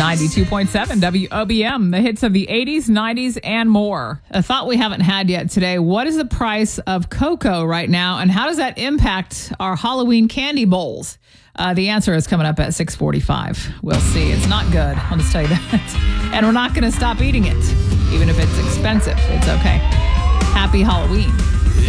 92.7 WOBM, the hits of the 80s, 90s, and more. A thought we haven't had yet today. What is the price of cocoa right now, and how does that impact our Halloween candy bowls? The answer is coming up at 6:45. We'll see. It's not good. I'll just tell you that. And we're not going to stop eating it. Even if it's expensive, it's okay. Happy Halloween.